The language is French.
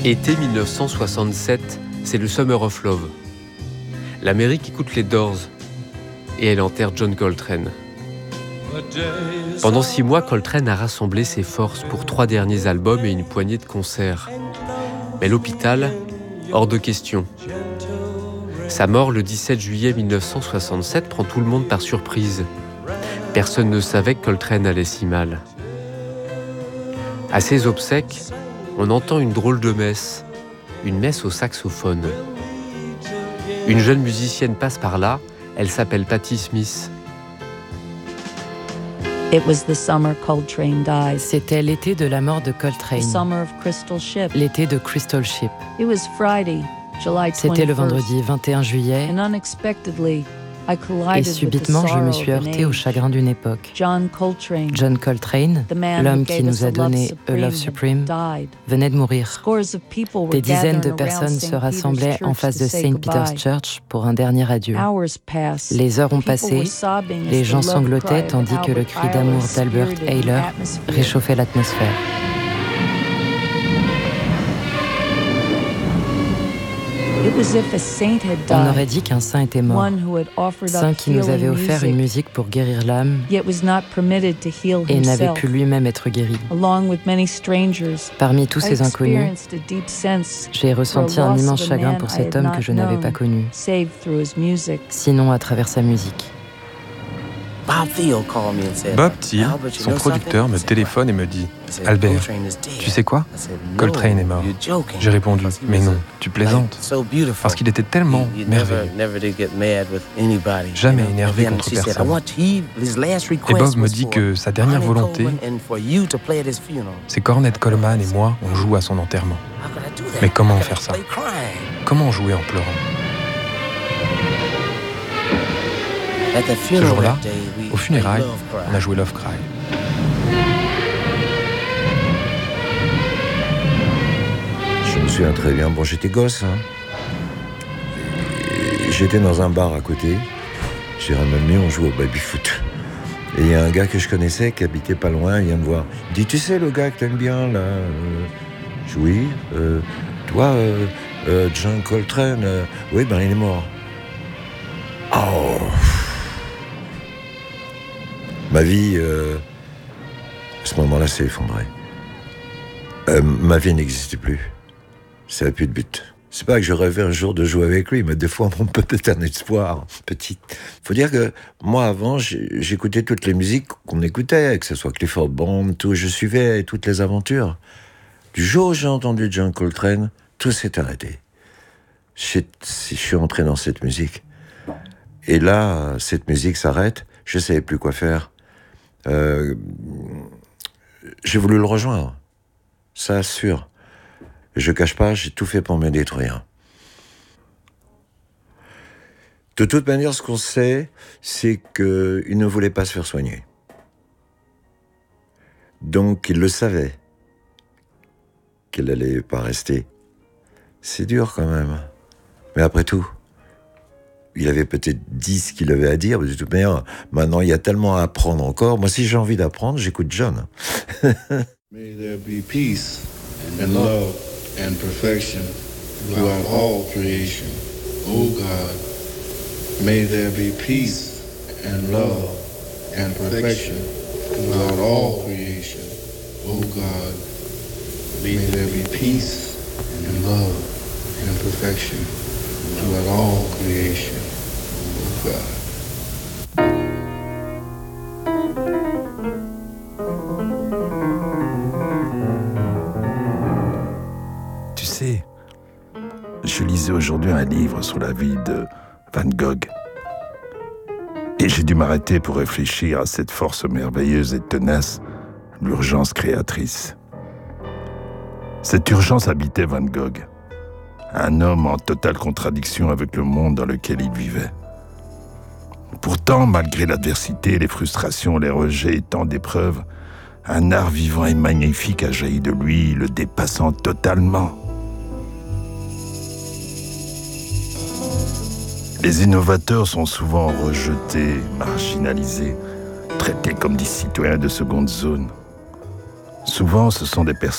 Été 1967, c'est le Summer of Love. L'Amérique écoute les Doors et elle enterre John Coltrane. Pendant 6 mois, Coltrane a rassemblé ses forces pour 3 derniers albums et une poignée de concerts. Mais l'hôpital, hors de question. Sa mort le 17 juillet 1967 prend tout le monde par surprise. Personne ne savait que Coltrane allait si mal. À ses obsèques, on entend une drôle de messe, une messe au saxophone. Une jeune musicienne passe par là, elle s'appelle Patti Smith. C'était l'été de la mort de Coltrane, l'été de Crystal Ship. C'était le vendredi 21 juillet, et subitement je me suis heurtée au chagrin d'une époque. John Coltrane, l'homme qui nous a donné A Love Supreme, venait de mourir. Des dizaines de personnes se rassemblaient en face de St. Peter's Church pour un dernier adieu. Les heures ont passé, les gens sanglotaient tandis que le cri d'amour d'Albert Ayler réchauffait l'atmosphère. On aurait dit qu'un saint était mort, saint qui nous avait offert une musique pour guérir l'âme et n'avait pu lui-même être guéri. Parmi tous ces inconnus, j'ai ressenti un immense chagrin pour cet homme que je n'avais pas connu, sinon à travers sa musique. Bob Thiel, son producteur, me téléphone et me dit « Albert, tu sais quoi ? Coltrane est mort. » J'ai répondu « Mais non, tu plaisantes. » Parce qu'il était tellement merveilleux. Jamais énervé contre personne. Et Bob me dit que sa dernière volonté, c'est qu'Ornette Coleman et moi, on joue à son enterrement. Mais comment faire ça ? Comment jouer en pleurant ? Ce jour-là, aux funérailles, on a joué Love Cry. Je me souviens très bien. Bon, j'étais gosse, hein. Et j'étais dans un bar à côté. J'ai ramené, on jouait au baby-foot. Et il y a un gars que je connaissais qui habitait pas loin, il vient me voir. Il dit, tu sais, le gars que t'aimes bien, là Je dis, oui. Toi, John Coltrane, oui, ben il est mort. Oh. Ma vie, à ce moment-là, s'est effondrée. Ma vie n'existait plus. Ça n'avait plus de but. C'est pas que je rêvais un jour de jouer avec lui, mais des fois, on peut être un espoir petit. Faut dire que moi, avant, j'écoutais toutes les musiques qu'on écoutait, que ce soit Clifford Brown, tout. Je suivais toutes les aventures. Du jour où j'ai entendu John Coltrane, tout s'est arrêté. Je suis entré dans cette musique. Et là, cette musique s'arrête. Je ne savais plus quoi faire. J'ai voulu le rejoindre, ça sûr. Je cache pas, j'ai tout fait pour me détruire. De toute manière, ce qu'on sait, c'est qu'il ne voulait pas se faire soigner. Donc, il le savait qu'il n'allait pas rester. C'est dur quand même. Mais après tout, il avait peut-être dit ce qu'il avait à dire, mais de toute manière, maintenant, il y a tellement à apprendre encore. Moi, si j'ai envie d'apprendre, j'écoute John. May there be peace and love and perfection throughout all creation. O God, may there be peace and love and perfection throughout all creation. O God, may there be peace and love and perfection throughout all creation. O God. Tu sais, je lisais aujourd'hui un livre sur la vie de Van Gogh. Et j'ai dû m'arrêter pour réfléchir à cette force merveilleuse et tenace, l'urgence créatrice. Cette urgence habitait Van Gogh, un homme en totale contradiction avec le monde dans lequel il vivait. Pourtant, malgré l'adversité, les frustrations, les rejets et tant d'épreuves, un art vivant et magnifique a jailli de lui, le dépassant totalement. Les innovateurs sont souvent rejetés, marginalisés, traités comme des citoyens de seconde zone. Souvent, ce sont des personnes